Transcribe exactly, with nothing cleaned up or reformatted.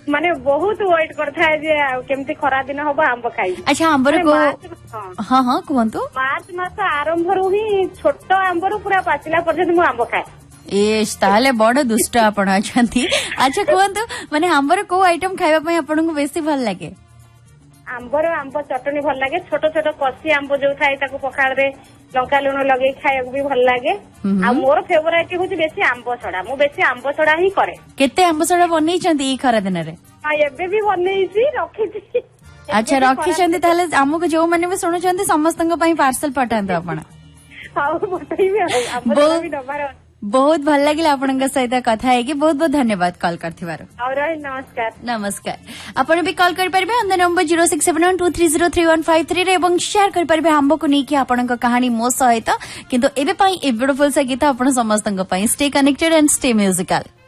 माने बहुत वेट करता है जे केमती खरा दिन हम आंब खाई। अच्छा आंबर को हाँ हाँ कहतु मार्च मास आरंभ रू ही छोट आंबर पूरा पाचिला पर्यंत मु आंब खाए। एस ताले बड़ दुष्ट आपण अछंती। अच्छा कहतु माने आंबर को आइटम खाइबा पई आपनकु बेसी भल लागे? आंबर आंब चटनी भल लागे छोट छोट कसी आंब जो थाए ताको पखाड़ रे लंका लुण लगे खाइबा भी भल लागे। आ मोर फेवरेट होची बेसी आंब सडा मु बेसी आंब सडा ही करे। केते आंब सडा बनै छंती ई खरा दिन रे? हां एबे भी बनेइसी रखिछी। अच्छा रखी छंती ताले हमको जो माने भी सुनु छंती समस्तंग पई पार्सल पठांतो आपण। हां बताइबे आंब सडा भी डबार। बहुत भल लगे आपन सहित कथा है कि बहुत बहुत धन्यवाद कॉल करथिबार। नमस्कार नमस्कार आपण भी कॉल कर परबे on the number zero six seven one two three zero three one five three रे एवं शेयर कर परबे आंब को नहीं कि आपन कहानी मो सहित किंतु एबे पई ए ब्यूटीफुल से गीत आपण समस्तंग पई stay connected and stay musical.